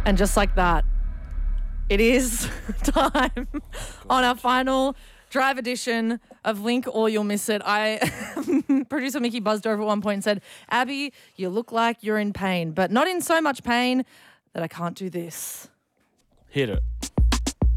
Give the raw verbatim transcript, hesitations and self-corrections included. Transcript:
And just like that, it is time on our final drive edition of Link or You'll Miss It. I producer Mickey buzzed over at one point and said, Abby, you look like you're in pain, but not in so much pain that I can't do this. Hit it.